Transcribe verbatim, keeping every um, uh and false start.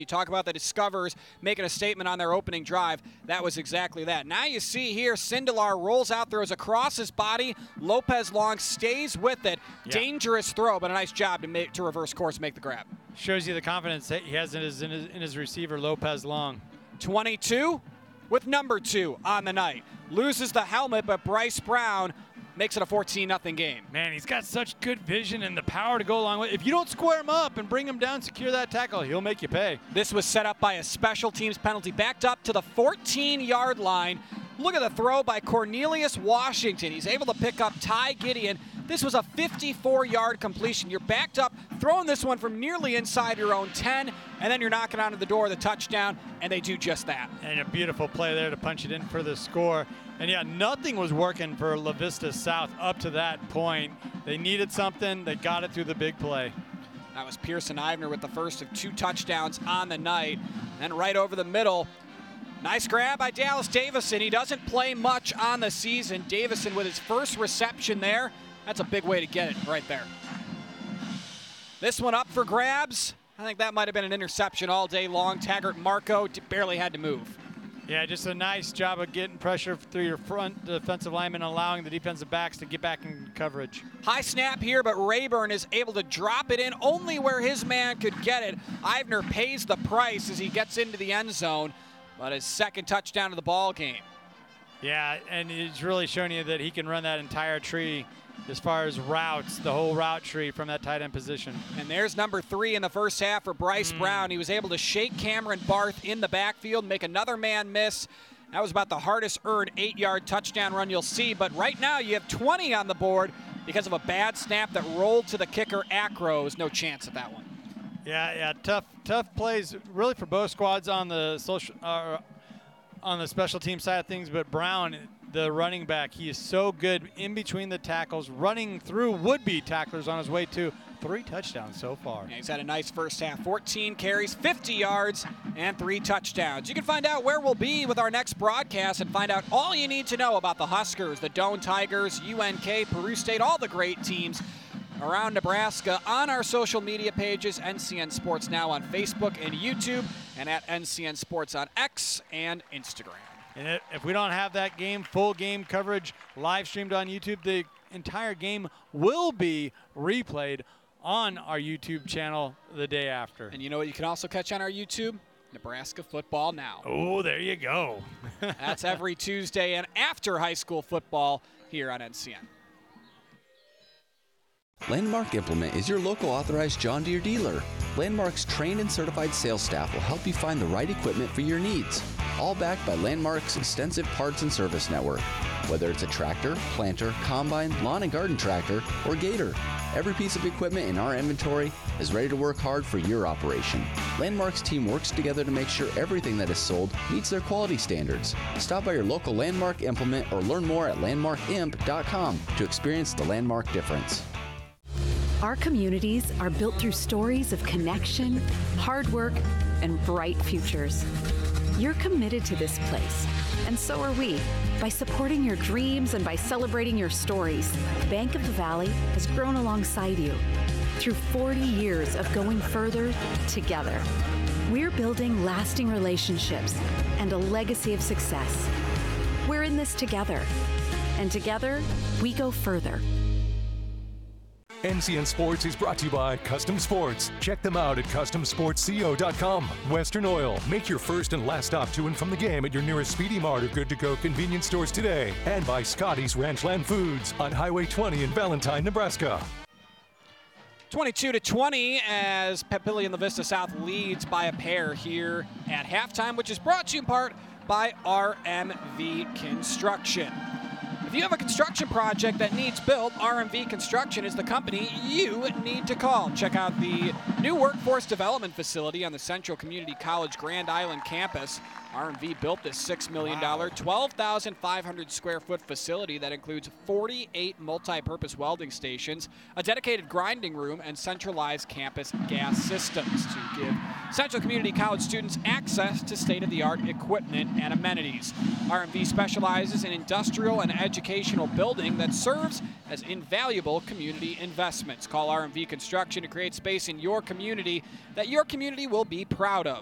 You talk about the Discoverers making a statement on their opening drive. That was exactly that. Now you see here, Sindelar rolls out, throws across his body. Lopez Long stays with it. Yeah. Dangerous throw, but a nice job to make to reverse course, make the grab. Shows you the confidence that he has in his, in his, in his receiver, Lopez Long. twenty-two with number two on the night. Loses the helmet, but Bryce Brown makes it a fourteen nothing game. Man, he's got such good vision and the power to go along with it. If you don't square him up and bring him down, secure that tackle, he'll make you pay. This was set up by a special teams penalty. Backed up to the fourteen-yard line. Look at the throw by Cornelius Washington. He's able to pick up Ty Gideon. This was a fifty-four-yard completion. You're backed up, throwing this one from nearly inside your own ten, and then you're knocking onto the door of the touchdown, and they do just that. And a beautiful play there to punch it in for the score. And yeah, nothing was working for La Vista South up to that point. They needed something. They got it through the big play. That was Pearson Ivner with the first of two touchdowns on the night. And right over the middle, nice grab by Dallas Davison. He doesn't play much on the season. Davison with his first reception there. That's a big way to get it right there. This one up for grabs. I think that might have been an interception all day long. Taggart Marco barely had to move. Yeah, just a nice job of getting pressure through your front defensive lineman, allowing the defensive backs to get back in coverage. High snap here, but Rayburn is able to drop it in only where his man could get it. Ivner pays the price as he gets into the end zone, but his second touchdown of the ball game. Yeah, and it's really showing you that he can run that entire tree as far as routes, the whole route tree from that tight end position. And there's number three in the first half for Bryce mm. Brown. He was able to shake Cameron Barth in the backfield, make another man miss. That was about the hardest earned eight-yard touchdown run you'll see. But right now you have twenty on the board because of a bad snap that rolled to the kicker, Acros. No chance at that one. Yeah, yeah, tough, tough plays really for both squads on the social, uh, on the special team side of things. But Brown, the running back, he is so good in between the tackles, running through would-be tacklers on his way to three touchdowns so far. Yeah, he's had a nice first half. fourteen carries, fifty yards, and three touchdowns. You can find out where we'll be with our next broadcast and find out all you need to know about the Huskers, the Doane Tigers, U N K, Peru State, all the great teams around Nebraska on our social media pages, N C N Sports Now on Facebook and YouTube, and at N C N Sports on X and Instagram. And if we don't have that game, full game coverage live streamed on YouTube, the entire game will be replayed on our YouTube channel the day after. And you know what you can also catch on our YouTube? Nebraska Football Now. Oh, there you go. That's every Tuesday and after high school football here on N C N. Landmark Implement is your local authorized John Deere dealer. Landmark's trained and certified sales staff will help you find the right equipment for your needs. All backed by Landmark's extensive parts and service network. Whether it's a tractor, planter, combine, lawn and garden tractor, or gator, every piece of equipment in our inventory is ready to work hard for your operation. Landmark's team works together to make sure everything that is sold meets their quality standards. Stop by your local Landmark Implement or learn more at landmark imp dot com to experience the Landmark difference. Our communities are built through stories of connection, hard work, and bright futures. You're committed to this place, and so are we. By supporting your dreams and by celebrating your stories, Bank of the Valley has grown alongside you. Through forty years of going further together, we're building lasting relationships and a legacy of success. We're in this together, and together, we go further. N C N Sports is brought to you by Custom Sports. Check them out at custom sports co dot com. Western Oil. Make your first and last stop to and from the game at your nearest Speedy Mart or Good to Go convenience stores today. And by Scotty's Ranchland Foods on Highway twenty in Valentine, Nebraska. twenty-two to twenty as Papillion La Vista South leads by a pair here at halftime, which is brought to you in part by R M V Construction. If you have a construction project that needs built, R M V Construction is the company you need to call. Check out the new workforce development facility on the Central Community College Grand Island campus. R M V built this six million dollars, twelve thousand five hundred square foot facility that includes forty-eight multi-purpose welding stations, a dedicated grinding room, and centralized campus gas systems to give Central Community College students access to state-of-the-art equipment and amenities. R M V specializes in industrial and educational building that serves as invaluable community investments. Call R M V Construction to create space in your community that your community will be proud of.